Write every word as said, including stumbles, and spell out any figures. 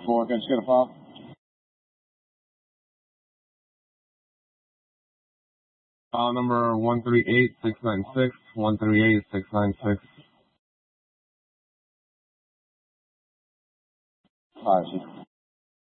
Four, can I just get a file? File number one three eight six nine six, one three eight six nine six. Five, sir.